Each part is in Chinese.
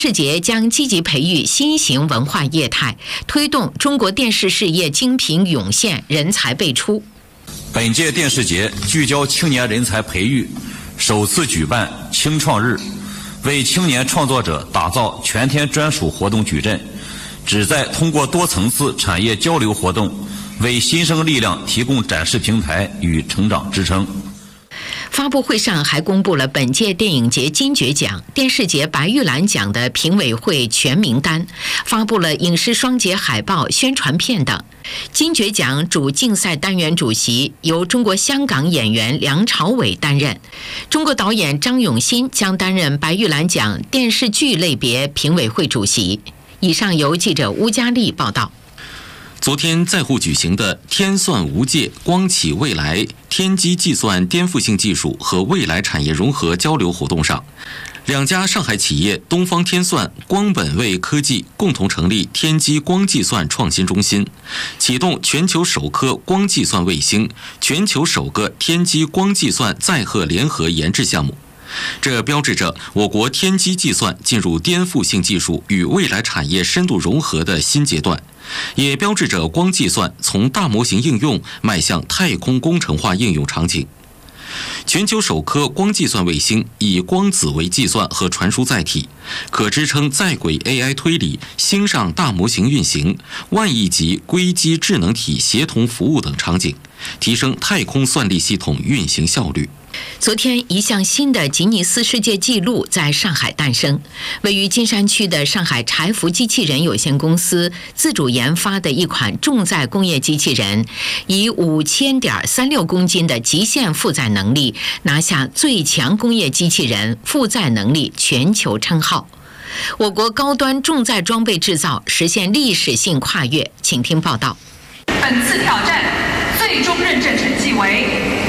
世节将积极培育新型文化业态，推动中国电视事业精品涌现、人才辈出。 本届电视节聚焦青年人才培育，首次举办青创日，为青年创作者打造全天专属活动矩阵，旨在通过多层次产业交流活动，为新生力量提供展示平台与成长支撑。 发布会上还公布了本届电影节金爵奖、电视节白玉兰奖的评委会全名单，发布了影视双节海报、宣传片等。金爵奖主竞赛单元主席由中国香港演员梁朝伟担任，中国导演张永新将担任白玉兰奖电视剧类别评委会主席。以上由记者乌佳丽报道。 昨天在沪举行的天算无界，光启未来天基计算颠覆性技术和未来产业融合交流活动上，两家上海企业东方天算、光本位科技共同成立天基光计算创新中心，启动全球首颗光计算卫星、全球首个天基光计算载荷联合研制项目。这标志着我国天基计算进入颠覆性技术与未来产业深度融合的新阶段，也标志着光计算从大模型应用迈向太空工程化应用场景。全球首颗光计算卫星以光子为计算和传输载体，可支撑在轨 AI 推理、星上大模型运行、万亿级硅基智能体协同服务等场景，提升太空算力系统运行效率。 昨天，一项新的吉尼斯世界纪录在上海诞生。位于金山区的上海柴福机器人有限公司自主研发的一款重载工业机器人，以5000.36公斤的极限负载能力，拿下最强工业机器人负载能力全球称号。我国高端重载装备制造实现历史性跨越，请听报道。 本次挑战最终认证成绩为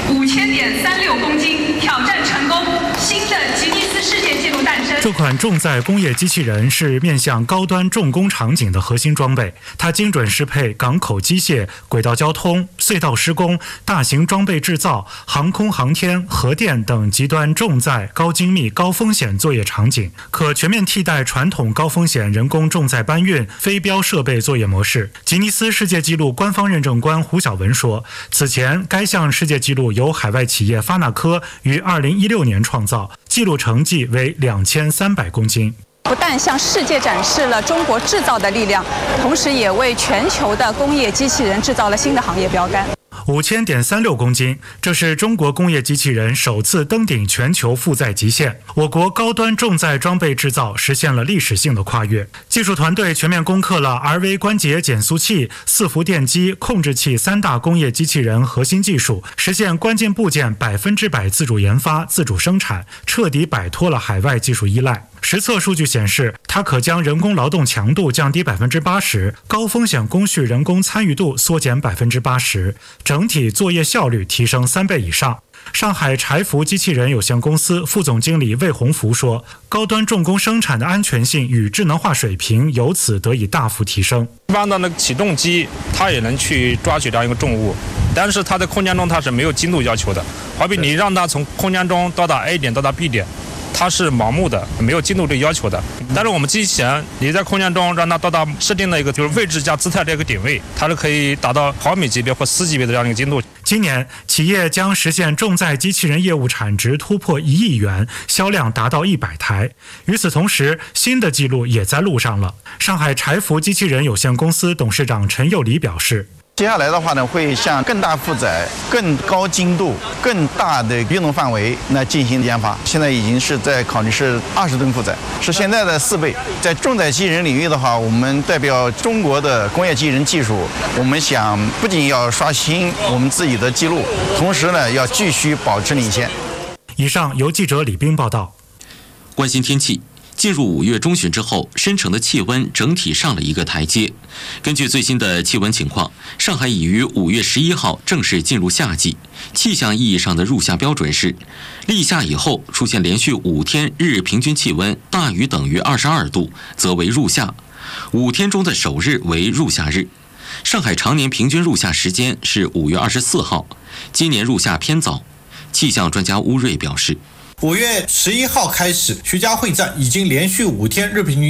5000.36公斤，挑战成功，新的吉尼斯世界纪录诞生。 这款重载工业机器人是面向高端重工场景的核心装备，它精准适配港口机械、轨道交通、隧道施工、大型装备制造、航空航天、核电等极端重载、高精密、高风险作业场景，可全面替代传统高风险人工重载搬运、飞标设备作业模式。吉尼斯世界纪录官方认证官胡晓文说，此前该项世界纪录由海外企业发那科于2016年创造，纪录成绩为2300公斤。 不但向世界展示了中国制造的力量，同时也为全球的工业机器人制造了新的行业标杆。 5000.36公斤，这是中国工业机器人首次登顶全球负载极限。我国高端重载装备制造实现了历史性的跨越。技术团队全面攻克了 RV 关节减速器、4伏电机、控制器3大工业机器人核心技术，实现关键部件100%自主研发、自主生产，彻底摆脱了海外技术依赖。实测数据显示，它可将人工劳动强度降低80%，高风险工序人工参与度缩减80%，整体作业效率提升3倍以上。上海柴福机器人有限公司副总经理魏洪福说，高端重工生产的安全性与智能化水平由此得以大幅提升。 一般的那个起重机，它也能去抓取这样一个重物，但是它在空间中它是没有精度要求的。好比你让它从空间中到达 A 点到达 B 点，它是盲目的，没有精度这个要求的。但是我们机器人，你在空间中让它到达设定的一个就是位置加姿态的一个点位，它是可以达到毫米级别或4级别的这样一个精度。 今年，企业将实现重载机器人业务产值突破1亿元，销量达到100台。与此同时，新的纪录也在路上了。上海柴福机器人有限公司董事长陈佑礼表示， 接下来的话呢，会向更大负载、更高精度、更大的运动范围来进行研发。现在已经是在考虑是20吨负载，是现在的4倍。在重载机器人领域的话，我们代表中国的工业机器人技术，我们想不仅要刷新我们自己的记录，同时呢要继续保持领先。 以上由记者李冰报道。 关心天气。进入5月中旬之后，深成的气温整体上了一个台阶。根据最新的气温情况，上海已于5月11号正式进入夏季。气象意义上的入夏标准是，立夏以后出现连续5天日平均气温大于等于22度，则为入夏；5天中的首日为入夏日。上海常年平均入夏时间是5月24号，今年入夏偏早。气象专家乌瑞表示， 5月11号开始，徐家汇站已经连续5天日平均